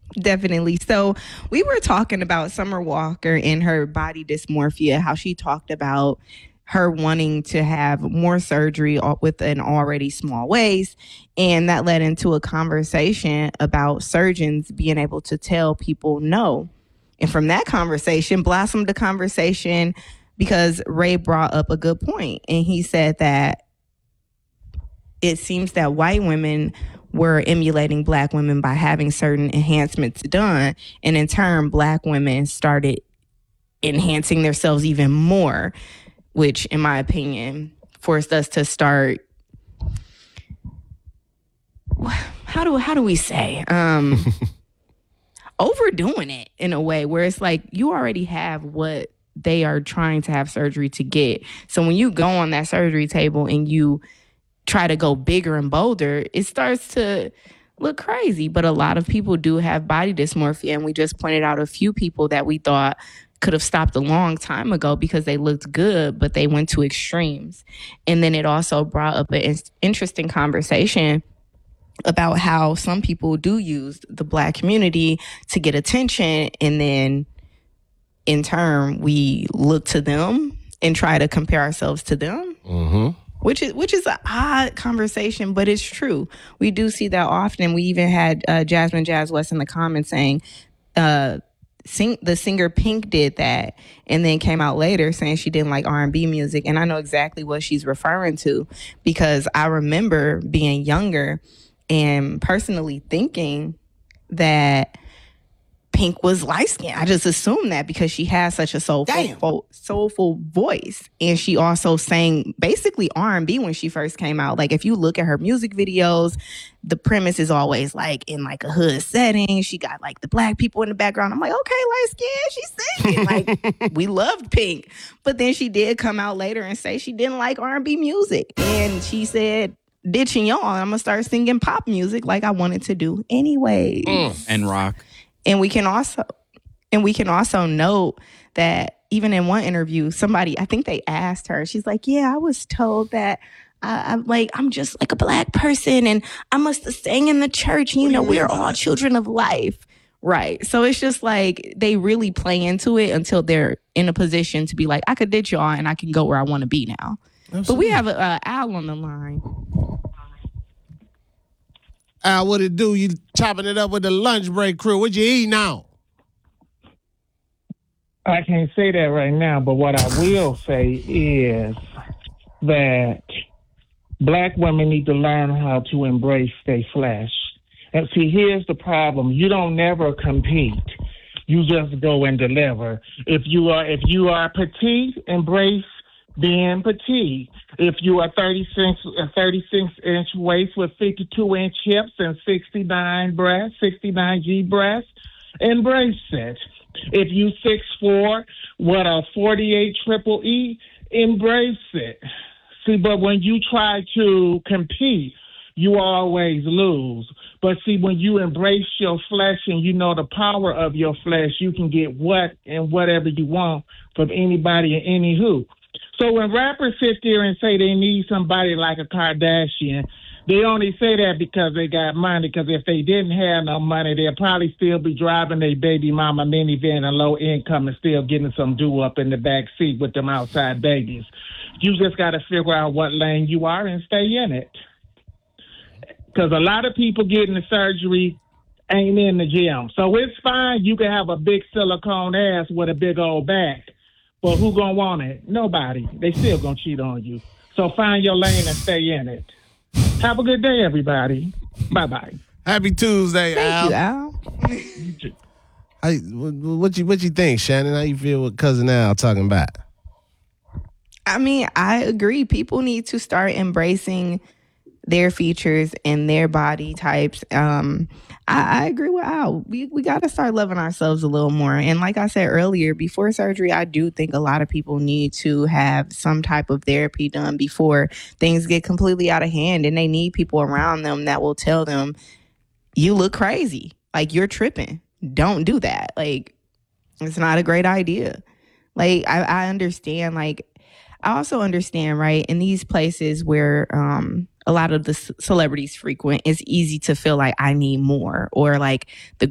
Definitely. So we were talking about Summer Walker and her body dysmorphia, how she talked about her wanting to have more surgery with an already small waist. And that led into a conversation about surgeons being able to tell people no. And from that conversation blossomed the conversation because Ray brought up a good point. And he said that it seems that white women were emulating black women by having certain enhancements done. And in turn, black women started enhancing themselves even more, which, in my opinion, forced us to start. How do we say? Overdoing it in a way where it's like you already have what they are trying to have surgery to get. So when you go on that surgery table and you try to go bigger and bolder, it starts to look crazy. But a lot of people do have body dysmorphia, and we just pointed out a few people that we thought could have stopped a long time ago because they looked good, but they went to extremes. And then it also brought up an interesting conversation about how some people do use the black community to get attention, and then in turn we look to them and try to compare ourselves to them. Mm-hmm. Which is an odd conversation, but it's true. We do see that often. We even had Jasmine Jazz West in the comments saying the singer Pink did that, and then came out later saying she didn't like R&B music. And I know exactly what she's referring to because I remember being younger and personally thinking that Pink was light skinned. I just assumed that because she has such a soulful voice, and she also sang basically R&B when she first came out. Like if you look at her music videos, the premise is always like in like a hood setting. She got like the black people in the background. I'm like, okay, light skinned, she's singing. Like we loved Pink, but then she did come out later and say she didn't like R&B music, and she said, ditching y'all, I'm gonna start singing pop music like I wanted to do anyways. And rock. And we can also note that even in one interview, somebody, I think they asked her, she's like, yeah, I was told that I'm just like a black person and I must have sang in the church. You know, we're all children of life. Right. So it's just like they really play into it until they're in a position to be like, I could ditch y'all and I can go where I want to be now. Absolutely. But we have Al on the line. Al, what it do? You chopping it up with the lunch break crew. What you eat now? I can't say that right now, but what I will say is that black women need to learn how to embrace their flesh. And see, here's the problem. You don't never compete. You just go and deliver. If you are petite, embrace being petite. If you are 36-inch waist with 52-inch hips and 69G breasts, embrace it. If you 6'4", with a 48 triple E, embrace it. See, but when you try to compete, you always lose. But see, when you embrace your flesh and you know the power of your flesh, you can get what and whatever you want from anybody and any who. So when rappers sit there and say they need somebody like a Kardashian, they only say that because they got money, because if they didn't have no money, they'll probably still be driving their baby mama minivan and low income and still getting some doo up in the back seat with them outside babies. You just got to figure out what lane you are and stay in it. Because a lot of people getting the surgery ain't in the gym. So it's fine. You can have a big silicone ass with a big old back. But who gonna want it? Nobody. They still gonna cheat on you. So find your lane and stay in it. Have a good day, everybody. Bye-bye. Happy Tuesday, Al. Thank you, Al. What you think, Shannon? How you feel with Cousin Al talking about? I mean, I agree. People need to start embracing their features and their body types. I agree with Al. We got to start loving ourselves a little more. And like I said earlier, before surgery, I do think a lot of people need to have some type of therapy done before things get completely out of hand. And they need people around them that will tell them, you look crazy. Like, you're tripping. Don't do that. Like, it's not a great idea. Like, I understand. Like, I also understand, right, in these places where a lot of the celebrities frequent, it's easy to feel like I need more, or like the